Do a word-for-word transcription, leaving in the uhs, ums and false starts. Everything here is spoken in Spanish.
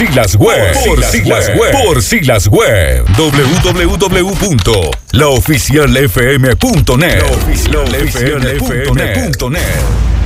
Siglas Web. Por Siglas Web. Por Siglas Web. doble u doble u doble u punto la oficial f m punto net. la oficial f m punto net.